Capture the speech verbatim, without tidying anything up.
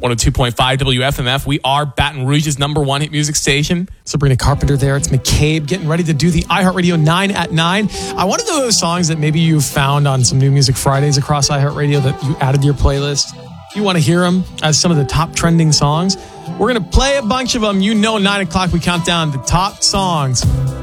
one oh two point five W F M F. We are Baton Rouge's number one hit music station. Sabrina Carpenter there. It's McCabe getting ready to do the iHeartRadio nine at nine. I wanted to know those songs that maybe you've found on some New Music Fridays across iHeartRadio that you added to your playlist. You want to hear them as some of the top trending songs. We're going to play a bunch of them. You know, nine o'clock we count down the top songs